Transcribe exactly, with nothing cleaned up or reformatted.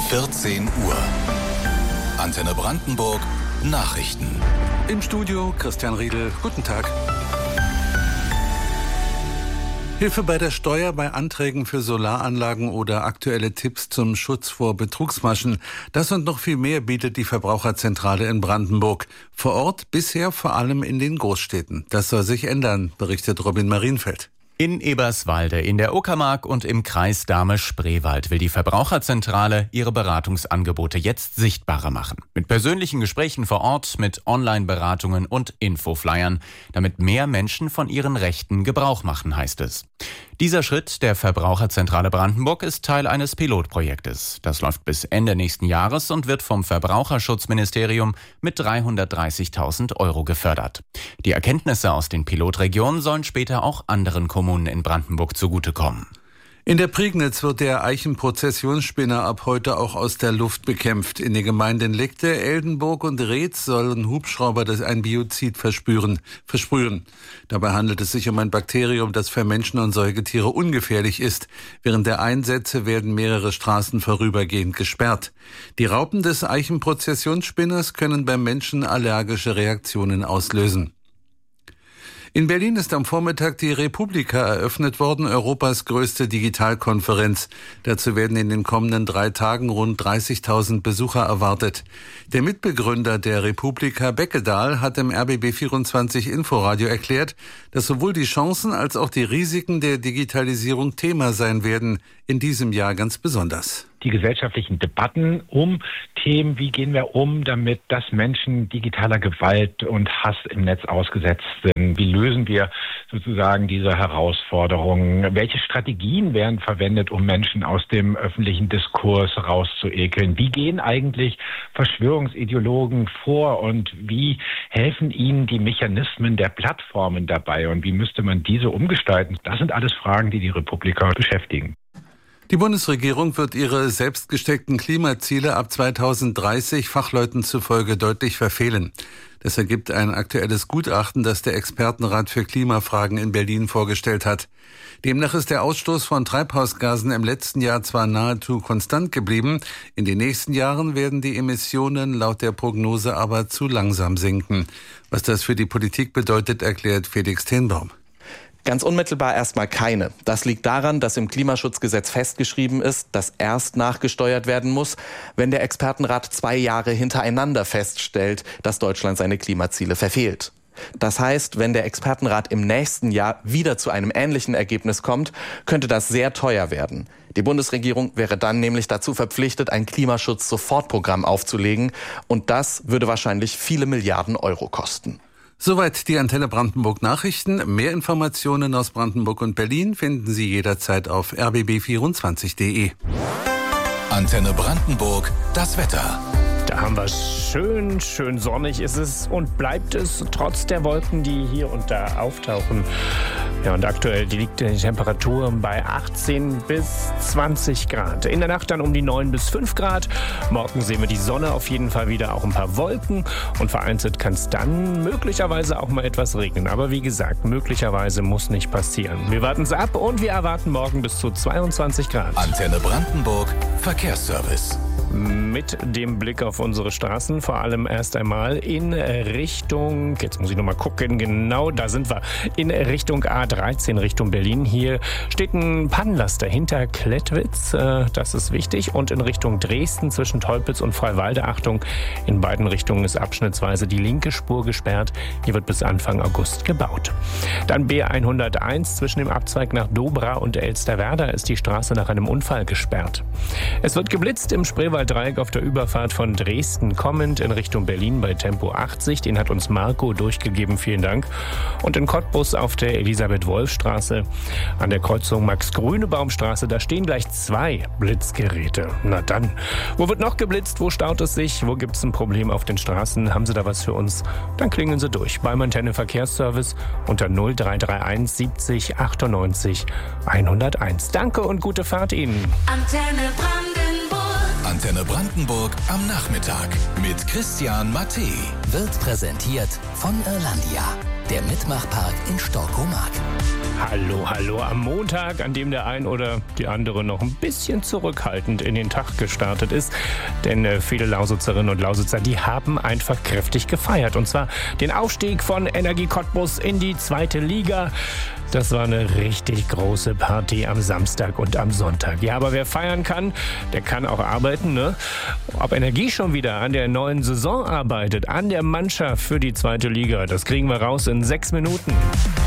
vierzehn Uhr. Antenne Brandenburg Nachrichten. Im Studio Christian Riedel. Guten Tag. Hilfe bei der Steuer bei Anträgen für Solaranlagen oder aktuelle Tipps zum Schutz vor Betrugsmaschen. Das und noch viel mehr bietet die Verbraucherzentrale in Brandenburg. Vor Ort bisher vor allem in den Großstädten. Das soll sich ändern, berichtet Robin Marienfeld. In Eberswalde, in der Uckermark und im Kreis Dahme-Spreewald will die Verbraucherzentrale ihre Beratungsangebote jetzt sichtbarer machen. Mit persönlichen Gesprächen vor Ort, mit Online-Beratungen und Infoflyern, damit mehr Menschen von ihren Rechten Gebrauch machen, heißt es. Dieser Schritt der Verbraucherzentrale Brandenburg ist Teil eines Pilotprojektes. Das läuft bis Ende nächsten Jahres und wird vom Verbraucherschutzministerium mit dreihundertdreißigtausend Euro gefördert. Die Erkenntnisse aus den Pilotregionen sollen später auch anderen Kommunen in Brandenburg zugutekommen. In der Prignitz wird der Eichenprozessionsspinner ab heute auch aus der Luft bekämpft. In den Gemeinden Legte, Eldenburg und Reetz sollen Hubschrauber das ein Biozid verspüren, versprühen. Dabei handelt es sich um ein Bakterium, das für Menschen und Säugetiere ungefährlich ist. Während der Einsätze werden mehrere Straßen vorübergehend gesperrt. Die Raupen des Eichenprozessionsspinners können beim Menschen allergische Reaktionen auslösen. In Berlin ist am Vormittag die Republika eröffnet worden, Europas größte Digitalkonferenz. Dazu werden in den kommenden drei Tagen rund dreißigtausend Besucher erwartet. Der Mitbegründer der Republika, Beckedahl, hat im R B B vierundzwanzig Inforadio erklärt, dass sowohl die Chancen als auch die Risiken der Digitalisierung Thema sein werden, in diesem Jahr ganz besonders. Die gesellschaftlichen Debatten um Themen, wie gehen wir um, damit dass Menschen digitaler Gewalt und Hass im Netz ausgesetzt sind. Wie lösen wir sozusagen diese Herausforderungen? Welche Strategien werden verwendet, um Menschen aus dem öffentlichen Diskurs rauszuekeln? Wie gehen eigentlich Verschwörungsideologen vor und wie helfen ihnen die Mechanismen der Plattformen dabei? Und wie müsste man diese umgestalten? Das sind alles Fragen, die die Republika beschäftigen. Die Bundesregierung wird ihre selbst gesteckten Klimaziele ab zweitausenddreißig Fachleuten zufolge deutlich verfehlen. Das ergibt ein aktuelles Gutachten, das der Expertenrat für Klimafragen in Berlin vorgestellt hat. Demnach ist der Ausstoß von Treibhausgasen im letzten Jahr zwar nahezu konstant geblieben, in den nächsten Jahren werden die Emissionen laut der Prognose aber zu langsam sinken. Was das für die Politik bedeutet, erklärt Felix Tenbaum. Ganz unmittelbar erstmal keine. Das liegt daran, dass im Klimaschutzgesetz festgeschrieben ist, dass erst nachgesteuert werden muss, wenn der Expertenrat zwei Jahre hintereinander feststellt, dass Deutschland seine Klimaziele verfehlt. Das heißt, wenn der Expertenrat im nächsten Jahr wieder zu einem ähnlichen Ergebnis kommt, könnte das sehr teuer werden. Die Bundesregierung wäre dann nämlich dazu verpflichtet, ein Klimaschutz-Sofortprogramm aufzulegen. Und das würde wahrscheinlich viele Milliarden Euro kosten. Soweit die Antenne Brandenburg Nachrichten. Mehr Informationen aus Brandenburg und Berlin finden Sie jederzeit auf r b b vierundzwanzig punkt d e. Antenne Brandenburg, das Wetter. Da haben wir es schön, schön sonnig ist es und bleibt es, trotz der Wolken, die hier und da auftauchen. Ja, und aktuell liegt die Temperatur bei achtzehn bis zwanzig Grad. In der Nacht dann um die neun bis fünf Grad. Morgen sehen wir die Sonne auf jeden Fall wieder, auch ein paar Wolken. Und vereinzelt kann es dann möglicherweise auch mal etwas regnen. Aber wie gesagt, möglicherweise muss nicht passieren. Wir warten es ab und wir erwarten morgen bis zu zweiundzwanzig Grad. Antenne Brandenburg, Verkehrsservice. Mit dem Blick auf unsere Straßen, vor allem erst einmal in Richtung, jetzt muss ich nochmal gucken, genau, da sind wir, in Richtung A dreizehn, Richtung Berlin. Hier steht ein Pannenlaster hinter Klettwitz, das ist wichtig. Und in Richtung Dresden zwischen Teupitz und Freiwalde, Achtung, in beiden Richtungen ist abschnittsweise die linke Spur gesperrt. Hier wird bis Anfang August gebaut. Dann B hunderteins zwischen dem Abzweig nach Dobra und Elsterwerda ist die Straße nach einem Unfall gesperrt. Es wird geblitzt im Spreewalddreieck auf der Überfahrt von Dresden kommend in Richtung Berlin bei Tempo achtzig. Den hat uns Marco durchgegeben, vielen Dank. Und in Cottbus auf der Elisabeth-Wolf-Straße an der Kreuzung Max-Grünebaum-Straße, da stehen gleich zwei Blitzgeräte. Na dann, wo wird noch geblitzt? Wo staut es sich? Wo gibt es ein Problem auf den Straßen? Haben Sie da was für uns? Dann klingeln Sie durch beim Antenne Verkehrsservice unter null drei drei eins siebzig achtundneunzig hunderteins. Danke und gute Fahrt Ihnen. Antenne Brandenburg. Antenne Brandenburg am Nachmittag mit Christian Matte. Wird präsentiert von Irlandia, der Mitmachpark in Storkomark. Hallo, hallo am Montag, an dem der ein oder die andere noch ein bisschen zurückhaltend in den Tag gestartet ist. Denn äh, viele Lausitzerinnen und Lausitzer, die haben einfach kräftig gefeiert. Und zwar den Aufstieg von Energie Cottbus in die zweite Liga. Das war eine richtig große Party am Samstag und am Sonntag. Ja, aber wer feiern kann, der kann auch arbeiten, ne? Ob Energie schon wieder an der neuen Saison arbeitet, an der Mannschaft für die zweite Liga, das kriegen wir raus in sechs Minuten.